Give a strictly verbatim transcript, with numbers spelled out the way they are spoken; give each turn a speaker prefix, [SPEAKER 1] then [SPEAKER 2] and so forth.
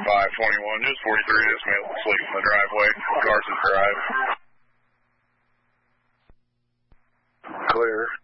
[SPEAKER 1] five twenty-one, just forty-three, this male asleep in the driveway, Carson's Drive. Clear.